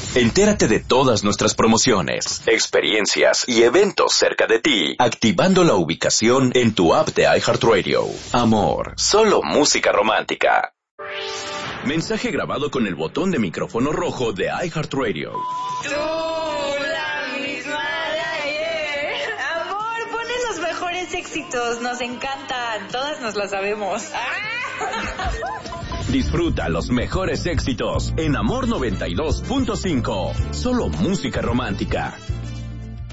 Entérate de todas nuestras promociones, experiencias y eventos cerca de ti, activando la ubicación en tu app de iHeartRadio. Amor, solo música romántica. Mensaje grabado con el botón de micrófono rojo de iHeartRadio. Tú, la misma de ayer. Amor, pon esos mejores éxitos, nos encantan, todas nos las sabemos. Disfruta los mejores éxitos en Amor 92.5. Solo música romántica.